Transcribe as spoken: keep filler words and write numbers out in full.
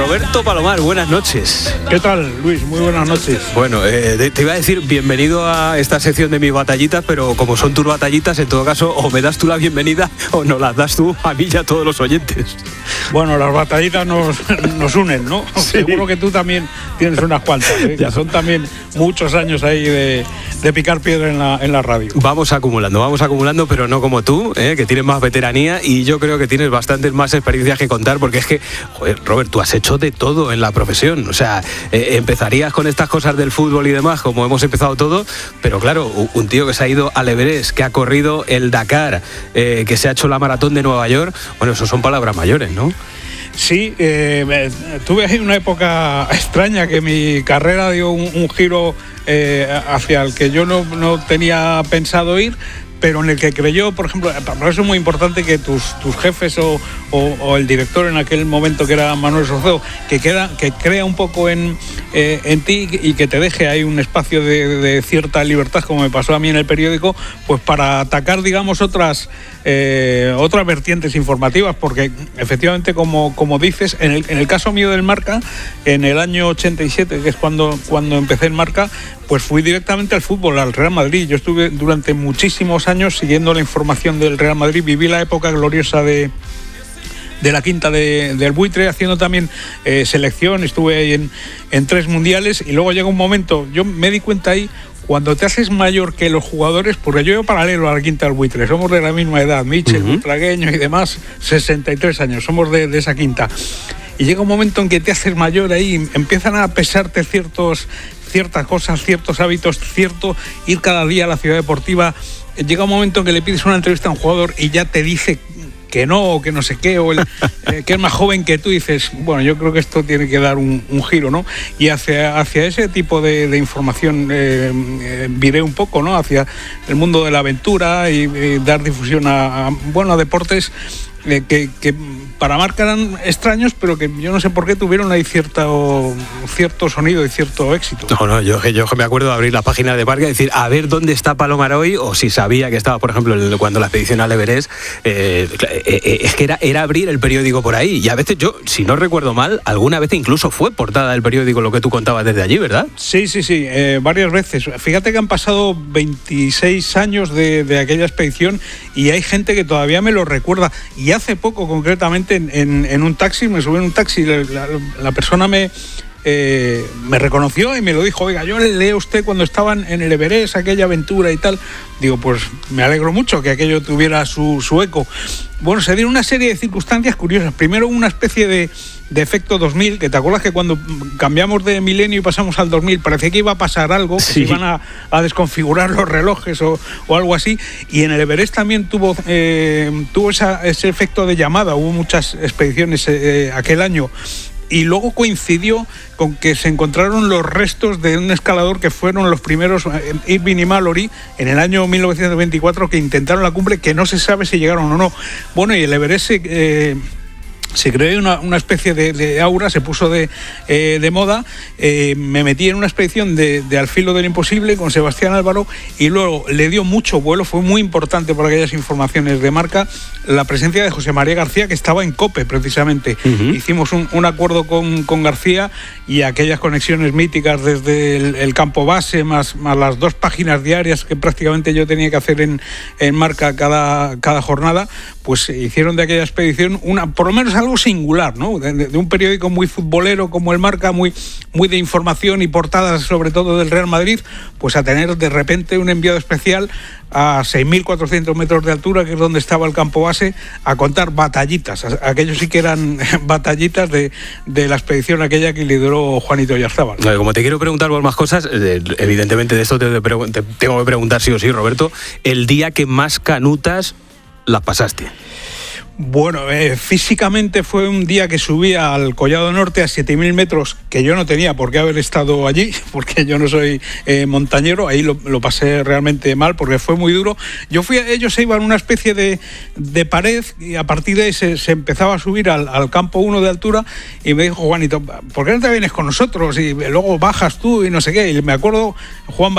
Roberto Palomar, buenas noches. ¿Qué tal, Luis? Muy buenas noches. Bueno, eh, te iba a decir bienvenido a esta sección de mis batallitas, pero como son tus batallitas, en todo caso, o me das tú la bienvenida o nos las das tú a mí y a todos los oyentes. Bueno, las batallitas nos, nos unen, ¿no? Sí. Seguro que tú también tienes unas cuantas, ¿eh? Ya. Que son también muchos años ahí de, de picar piedra en la, en la radio. Vamos acumulando, vamos acumulando, pero no como tú, ¿eh? Que tienes más veteranía y yo creo que tienes bastantes más experiencias que contar, porque es que, joder, Robert, tú has hecho de todo en la profesión. O sea, eh, empezarías con estas cosas del fútbol y demás, como hemos empezado todo, pero claro, un tío que se ha ido al Everest, que ha corrido el Dakar, eh, que se ha hecho la maratón de Nueva York, bueno, eso son palabras mayores, ¿no? Sí, eh, tuve ahí una época extraña que mi carrera dio un, un giro eh, hacia el que yo no, no tenía pensado ir, pero en el que creyó, por ejemplo, para eso es muy importante que tus, tus jefes o, o, o el director en aquel momento, que era Manuel Sorceo, que, queda, que crea un poco en, eh, en ti y que te deje ahí un espacio de, de cierta libertad, como me pasó a mí en el periódico, pues para atacar, digamos, otras, eh, otras vertientes informativas, porque efectivamente, como, como dices, en el, en el caso mío del Marca, en el año ochenta y siete, que es cuando, cuando empecé en Marca, pues fui directamente al fútbol, al Real Madrid. Yo estuve durante muchísimos años siguiendo la información del Real Madrid, viví la época gloriosa de, de la quinta de, del Buitre, haciendo también eh, selección, estuve ahí en, en tres mundiales y luego llega un momento, yo me di cuenta ahí, cuando te haces mayor que los jugadores, porque yo veo paralelo a la quinta del Buitre, somos de la misma edad, Michel, uh-huh. Butragueño y demás, sesenta y tres años, somos de, de esa quinta. Y llega un momento en que te haces mayor ahí, empiezan a pesarte ciertos, ciertas cosas, ciertos hábitos, cierto ir cada día a la ciudad deportiva. Llega un momento en que le pides una entrevista a un jugador y ya te dice que no, o que no sé qué, o el, eh, que es más joven que tú, y dices, bueno, yo creo que esto tiene que dar un, un giro, ¿no? Y hacia, hacia ese tipo de, de información eh, eh, viré un poco, ¿no? Hacia el mundo de la aventura y, y dar difusión a, a, bueno, a deportes eh, que, que para Marca eran extraños, pero que yo no sé por qué tuvieron ahí cierto, cierto sonido y cierto éxito. No, no, yo, yo me acuerdo de abrir la página de Marca y decir, a ver dónde está Palomar hoy, o si sabía que estaba, por ejemplo, cuando la expedición al Everest, eh, eh, es que era, era abrir el periódico por ahí. Y a veces yo, si no recuerdo mal, alguna vez incluso fue portada del periódico lo que tú contabas desde allí, ¿verdad? Sí, sí, sí, eh, varias veces. Fíjate que han pasado veintiséis años de, de aquella expedición y hay gente que todavía me lo recuerda. Y hace poco, concretamente, En, en, en un taxi, me subí en un taxi, la, la, la persona me, eh, me reconoció y me lo dijo, oiga, yo le leí a usted cuando estaban en el Everest, aquella aventura y tal. Digo, pues me alegro mucho que aquello tuviera su, su eco. Bueno, se dieron una serie de circunstancias curiosas. Primero, una especie de, de efecto dos mil, que te acuerdas que cuando cambiamos de milenio y pasamos al dos mil parecía que iba a pasar algo, sí. Que se iban a, a desconfigurar los relojes o, o algo así, y en el Everest también tuvo, eh, tuvo esa, ese efecto de llamada. Hubo muchas expediciones eh, aquel año. Y luego coincidió con que se encontraron los restos de un escalador que fueron los primeros, Irving y Mallory, en el año mil novecientos veinticuatro, que intentaron la cumbre, que no se sabe si llegaron o no. Bueno, y el Everest se, eh, se creó una, una especie de, de aura, se puso de, eh, de moda. Eh, me metí en una expedición de, de Al filo del imposible con Sebastián Álvaro y luego le dio mucho vuelo, fue muy importante por aquellas informaciones de Marca, la presencia de José María García, que estaba en COPE precisamente. Uh-huh. Hicimos un, un acuerdo con, con García y aquellas conexiones míticas desde el, el campo base, más, más las dos páginas diarias que prácticamente yo tenía que hacer en, en Marca cada, cada jornada, pues hicieron de aquella expedición una, por lo menos algo singular, ¿no? De, de un periódico muy futbolero como el Marca, muy, muy de información y portadas sobre todo del Real Madrid, pues a tener de repente un enviado especial a seis mil cuatrocientos metros de altura, que es donde estaba el campo base, a contar batallitas. Aquellos sí que eran batallitas de, de la expedición aquella que lideró Juanito Oyarzábal. Como te quiero preguntar por más cosas, evidentemente de esto te, te tengo que preguntar sí o sí, Roberto, el día que más canutas las pasaste. Bueno, eh, físicamente fue un día que subí al Collado Norte a siete mil metros, que yo no tenía por qué haber estado allí, porque yo no soy eh, montañero. Ahí lo, lo pasé realmente mal, porque fue muy duro. Yo fui, ellos se iban a una especie de, de pared, y a partir de ahí se, se empezaba a subir al, al campo uno de altura, y me dijo Juanito, ¿por qué no te vienes con nosotros? Y luego bajas tú y no sé qué. Y me acuerdo, Juan